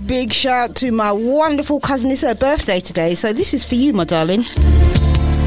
big shout to my wonderful cousin. It's her birthday today, so this is for you, my darling.